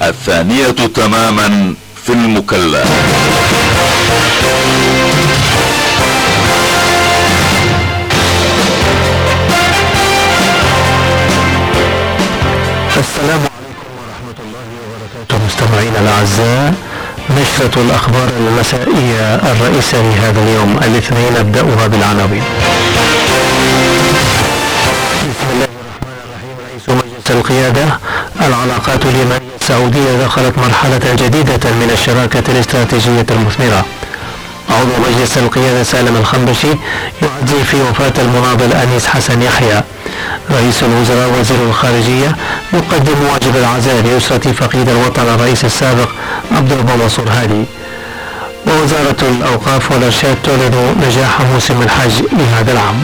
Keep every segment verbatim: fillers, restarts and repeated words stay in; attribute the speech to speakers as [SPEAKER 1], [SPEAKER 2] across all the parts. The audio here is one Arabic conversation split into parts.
[SPEAKER 1] الثانية تماما في المكلا.
[SPEAKER 2] السلام عليكم ورحمة الله وبركاته مستمعينا الأعزاء، نشرة الأخبار المسائية الرئيسة لهذا اليوم الاثنين نبدأها بالعناوين. بسم الله الرحمن الرحيم. رئيس مجلس القيادة: العلاقات اليمنية السعودية دخلت مرحلة جديدة من الشراكة الاستراتيجية المثمرة. عضو مجلس القيادة سالم الخنبشي يعزي في وفاة المناضل أنيس حسن يحيى. رئيس الوزراء وزير الخارجية يقدم واجب العزاء لأسرة فقيد الوطن الرئيس السابق عبد الله منصور هادي. ووزارة الأوقاف والإرشاد تعلن نجاح موسم الحج لهذا العام.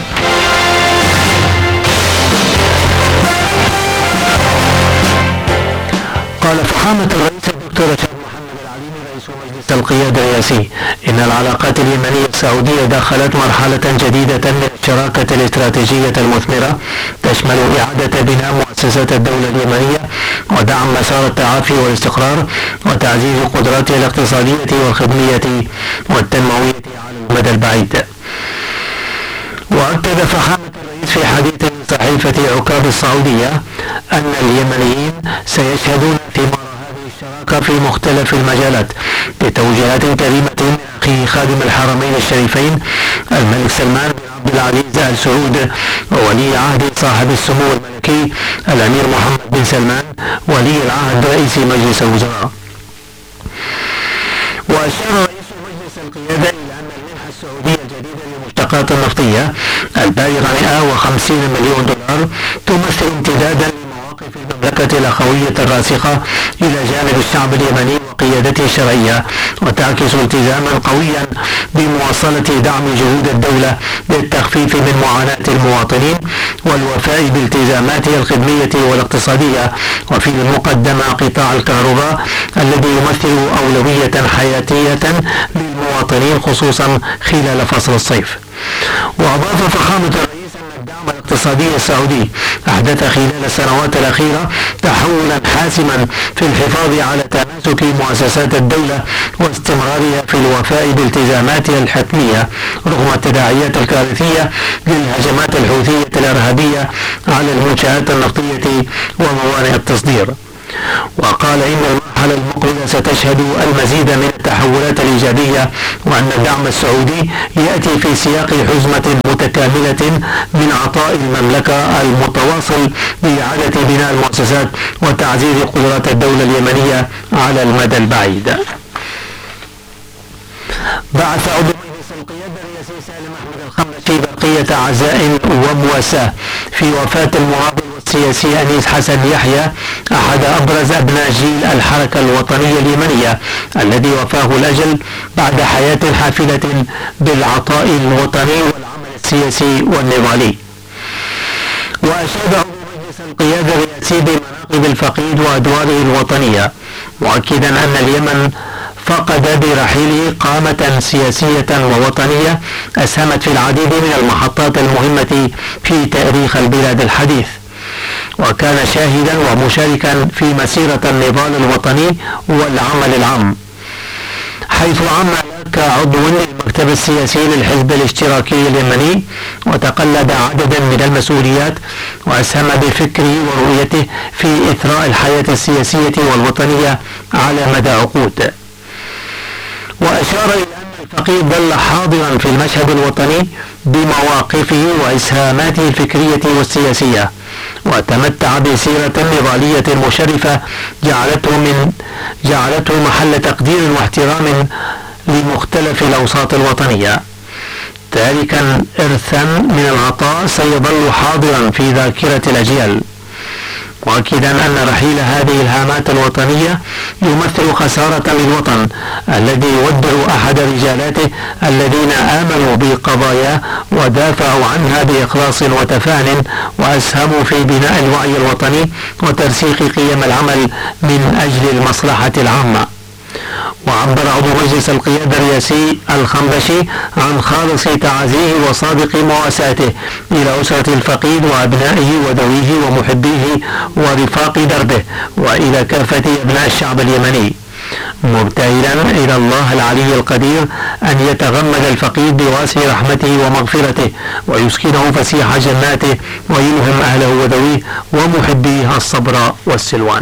[SPEAKER 2] قال فخامة الرئيس الدكتور محمد العليمي رئيس مجلس القيادة الرئاسي إن العلاقات اليمنية السعودية دخلت مرحلة جديدة من الشراكة الاستراتيجية المثمرة تشمل إعادة بناء مؤسسات الدولة اليمنية ودعم مسار التعافي والاستقرار وتعزيز قدراتها الاقتصادية والخدمية والتنموية على المدى البعيد. وأكد فخامة الرئيس في حديث لصحيفة عكاظ السعودية أن اليمنيين سيشهدون ثمار هذه الشراكة في مختلف المجالات بتوجيهات كريمة من أخيه خادم الحرمين الشريفين الملك سلمان بن عبد العزيز آل سعود وولي عهد صاحب السمو الملكي الأمير محمد بن سلمان ولي العهد رئيس مجلس الوزراء. وأشار رئيس مجلس القيادة إلى أن المنحة السعودية الجديدة للمشتقات النفطية البالغة مئة وخمسين مليون دولار تمثل امتدادا لمواقف المملكة الأخوية الراسخة إلى جانب الشعب اليمني وقيادته الشرعية، وتعكس التزاما قويا بمواصلة دعم جهود الدولة للتخفيف من معاناة المواطنين والوفاء بالتزاماتها الخدمية والاقتصادية، وفي المقدمة قطاع الكهرباء الذي يمثل أولوية حياتية للمواطنين خصوصا خلال فصل الصيف. وأضاف فخامة الرئيس أن الدعم الاقتصادي السعودي أحدث خلال السنوات الأخيرة تحولا حاسما في الحفاظ على تماسك مؤسسات الدولة واستمرارها في الوفاء بالتزاماتها الحتمية رغم التداعيات الكارثية للهجمات الحوثية الإرهابية على المنشآت النفطية وموانئ التصدير. وقال إن المرحلة المقبلة ستشهد المزيد من التحولات الإيجابية، وأن الدعم السعودي يأتي في سياق حزمة متكاملة من عطاء المملكة المتواصل لإعادة بناء المؤسسات وتعزيز قدرات الدولة اليمنية على المدى البعيد. بعث عضو مجلس القيادة الرئاسي سالم أحمد الخنبشي بقية عزاء ومواساة في وفاة المناضل السياسي أنيس حسن يحيى أحد أبرز أبناء جيل الحركة الوطنية اليمنية الذي وفاه الأجل بعد حياة حافلة بالعطاء الوطني والعمل السياسي والنضالي. وأشاد عضو مجلس القيادة الرئاسي بمناقب الفقيد وأدواره الوطنية، مؤكدا أن اليمن فقد برحيله قامة سياسية ووطنية أسهمت في العديد من المحطات المهمة في تاريخ البلاد الحديث، وكان شاهدا ومشاركا في مسيرة النضال الوطني والعمل العام، حيث عمل كعضو للمكتب السياسي للحزب الاشتراكي اليمني وتقلد عددا من المسؤوليات، وأسهم بفكره ورؤيته في إثراء الحياة السياسية والوطنية على مدى عقود. وأشار إلى أن الفقيد ظل حاضرا في المشهد الوطني بمواقفه وإسهاماته الفكرية والسياسية، وتمتع بسيرة نضالية مشرفة جعلته من جعلته محل تقدير واحترام لمختلف الأوساط الوطنية، تاركا إرثا من العطاء سيظل حاضرا في ذاكرة الأجيال، مؤكدا أن رحيل هذه الهامات الوطنية يمثل خسارة للوطن الذي يودع أحد رجالاته الذين آمنوا بقضاياه ودافعوا عنها بإخلاص وتفان، وأسهموا في بناء الوعي الوطني وترسيخ قيم العمل من أجل المصلحة العامة. وعبر عضو مجلس القيادة الرئاسي الخنبشي عن خالص تعازيه وصادق مواساته إلى أسرة الفقيد وأبنائه وذويه ومحبيه ورفاق دربه وإلى كافة أبناء الشعب اليمني، مبتهلا إلى الله العلي القدير أن يتغمد الفقيد بواسع رحمته ومغفرته ويسكنه فسيح جناته ويلهم أهله وذويه ومحبيه الصبر والسلوان.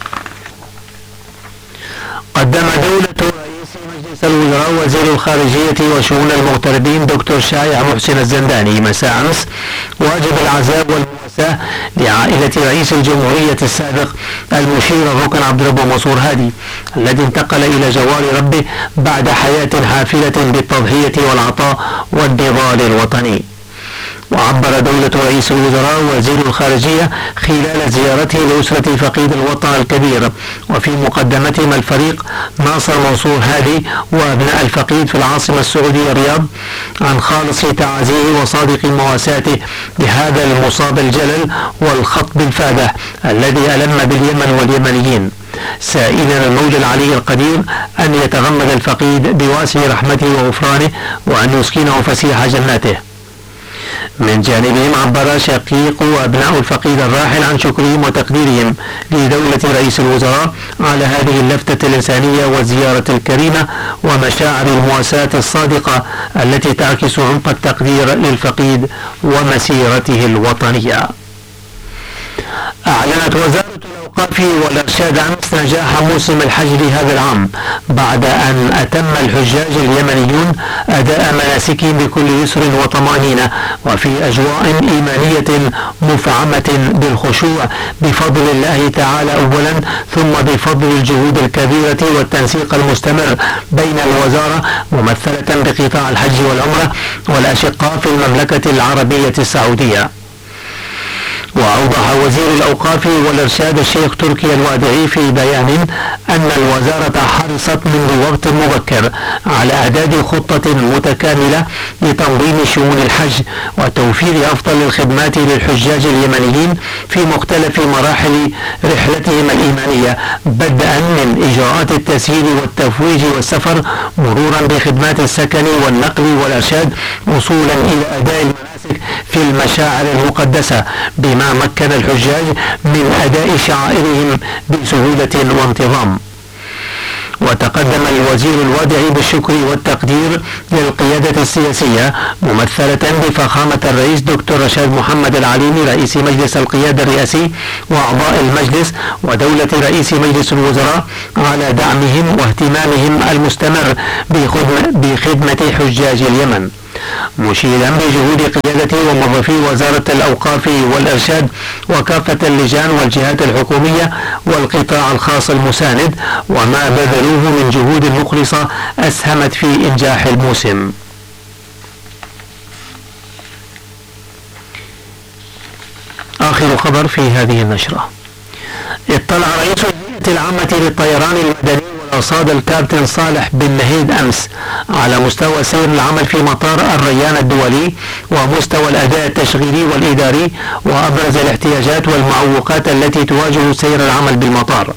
[SPEAKER 2] قدم دولة رئيس مجلس الوزراء وزير الخارجية وشؤون المغتربين دكتور شائع محسن الزنداني مساء أمس واجب العزاء والمواساة لعائلة رئيس الجمهورية السابق المشير الركن عبد الرب منصور هادي الذي انتقل إلى جوار ربه بعد حياة حافلة بالتضحية والعطاء والنضال الوطني. وعبر دولة رئيس الوزراء وزير الخارجية خلال زيارته لأسرة فقيد الوطن الكبير وفي مقدمتهم الفريق ناصر منصور هادي وأبناء الفقيد في العاصمة السعودية الرياض عن خالص تعازيه وصادق مواساته بهذا المصاب الجلل والخطب الفادح الذي ألم باليمن واليمنيين، سائلا المولى العلي القدير أن يتغمد الفقيد بواسع رحمته وغفرانه وأن يسكنه فسيح جناته. من جانبهم عبر شقيق وأبناء الفقيد الراحل عن شكرهم وتقديرهم لدولة رئيس الوزراء على هذه اللفتة الإنسانية والزيارة الكريمة ومشاعر المواساة الصادقة التي تعكس عمق التقدير للفقيد ومسيرته الوطنية. أعلنت وزارة الأوقاف والإرشاد أمس نجاح موسم الحج لهذا العام بعد أن أتم الحجاج اليمنيون أداء مناسكهم بكل يسر وطمأنينة وفي أجواء إيمانية مفعمة بالخشوع بفضل الله تعالى أولا، ثم بفضل الجهود الكبيرة والتنسيق المستمر بين الوزارة ممثلة بقطاع الحج والعمرة والأشقاء في المملكة العربية السعودية. وأوضح وزير الأوقاف والإرشاد الشيخ تركي الوادعي في بيان أن الوزارة حرصت منذ وقت مبكر على إعداد خطة متكاملة لتنظيم شؤون الحج وتوفير أفضل الخدمات للحجاج اليمنيين في مختلف مراحل رحلتهم الإيمانية، بدءا من إجراءات التسهيل والتفويج والسفر مرورا بخدمات السكن والنقل والإرشاد وصولا إلى أداء المناسك في المشاعر المقدسة بما مكن الحجاج من أداء شعائرهم بسهولة وانتظام. وتقدم الوزير الوادعي بالشكر والتقدير للقيادة السياسية ممثلة بفخامة الرئيس دكتور رشاد محمد العليمي رئيس مجلس القيادة الرئاسي وأعضاء المجلس ودولة رئيس مجلس الوزراء على دعمهم واهتمامهم المستمر بخدمة حجاج اليمن، مشيرا بجهود قيادته وموظفي وزارة الأوقاف والإرشاد وكافة اللجان والجهات الحكومية والقطاع الخاص المساند وما بذلوه من جهود مخلصة أسهمت في إنجاح الموسم. آخر خبر في هذه النشرة. اطلع رئيس الهيئة العامة للطيران المدني والأرصاد الكابتن صالح بن نهيد أمس على مستوى سير العمل في مطار الريان الدولي ومستوى الأداء التشغيلي والإداري وأبرز الاحتياجات والمعوقات التي تواجه سير العمل بالمطار.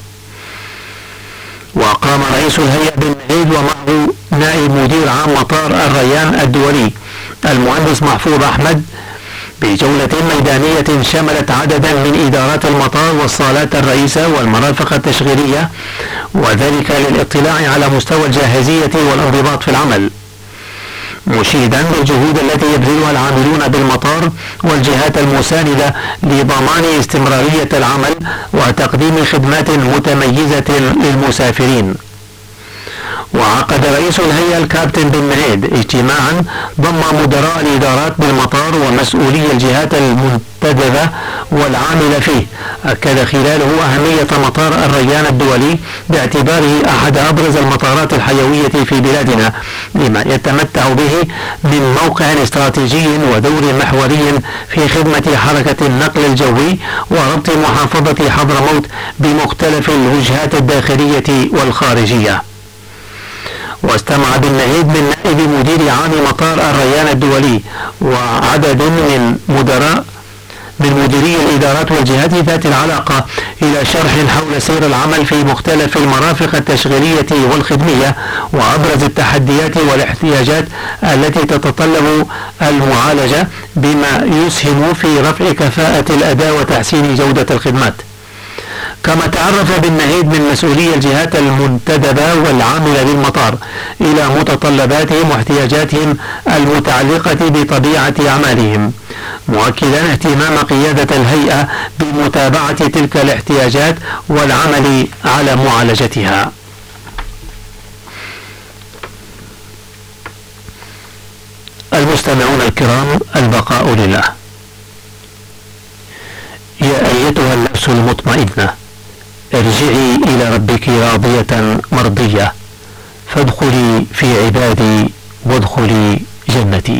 [SPEAKER 2] وقام رئيس الهيئة بن نهيد ومعه نائب مدير عام مطار الريان الدولي المهندس محفوظ أحمد بجولة ميدانية شملت عددا من إدارات المطار والصالات الرئيسة والمرافق التشغيلية، وذلك للاطلاع على مستوى الجاهزية والانضباط في العمل، مشيدا بالجهود التي يبذلها العاملون بالمطار والجهات المساندة لضمان استمرارية العمل وتقديم خدمات متميزة للمسافرين. وعقد رئيس الهيئة الكابتن بن نهيد اجتماعا ضم مدراء الإدارات بالمطار ومسؤولي الجهات المنتدبة والعاملة فيه، أكد خلاله أهمية مطار الريان الدولي باعتباره أحد أبرز المطارات الحيوية في بلادنا لما يتمتع به من موقع استراتيجي ودور محوري في خدمة حركة النقل الجوي وربط محافظة حضرموت بمختلف الوجهات الداخلية والخارجية. واستمع بن نهيد من نائب مدير عام مطار الريان الدولي وعدد من مدراء من مديري الإدارات والجهات ذات العلاقة إلى شرح حول سير العمل في مختلف المرافق التشغيلية والخدمية وأبرز التحديات والاحتياجات التي تتطلب المعالجة بما يسهم في رفع كفاءة الأداء وتحسين جودة الخدمات. كما تعرف بالمزيد من مسؤولي الجهات المنتدبة والعاملة بالمطار إلى متطلباتهم واحتياجاتهم المتعلقة بطبيعة أعمالهم، مؤكدا اهتمام قيادة الهيئة بمتابعة تلك الاحتياجات والعمل على معالجتها. المستمعون الكرام، البقاء لله. يا أيتها النفس المطمئنة، ارجعي إلى ربك راضية مرضية، فادخلي في عبادي وادخلي جنتي.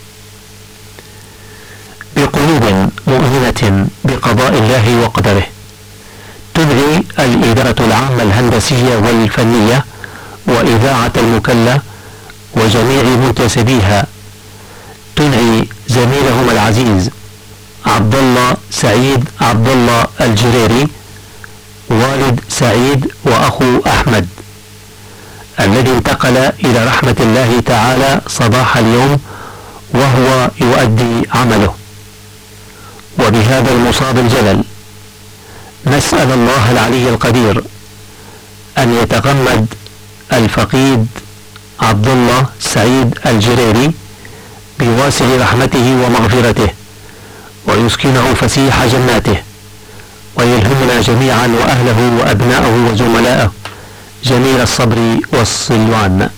[SPEAKER 2] بقلوب مؤمنة بقضاء الله وقدره تدعي الإدارة العامة الهندسية والفنية وإذاعة المكلا وجميع منتسبيها، تدعي زميلهم العزيز عبد الله سعيد عبد الله الجريري، والد سعيد وأخو أحمد، الذي انتقل إلى رحمة الله تعالى صباح اليوم وهو يؤدي عمله. وبهذا المصاب الجلل نسأل الله العلي القدير أن يتغمد الفقيد عبد الله سعيد الجريري بواسع رحمته ومغفرته، ويسكنه فسيح جناته، ويلهمنا جميعا وأهله وأبناءه وزملائه جميل الصبر والصلوان.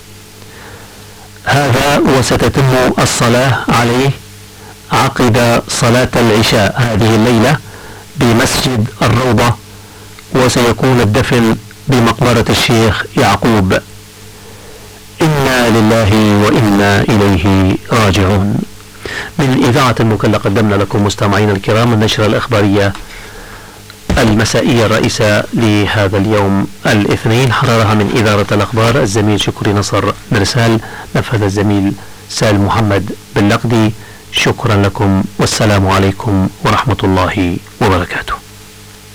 [SPEAKER 2] هذا وستتم الصلاة عليه عقب صلاة العشاء هذه الليلة بمسجد الروضة، وسيكون الدفن بمقبرة الشيخ يعقوب. إنا لله وإنا إليه راجعون. من إذاعة المكلا قدمنا لكم مستمعينا الكرام النشرة الإخبارية المسائية الرئيسة لهذا اليوم الاثنين، حررها من إدارة الأخبار الزميل شكري نصر مرسال، نفذ الزميل سالم محمد باللقدي. شكرا لكم والسلام عليكم ورحمة الله وبركاته.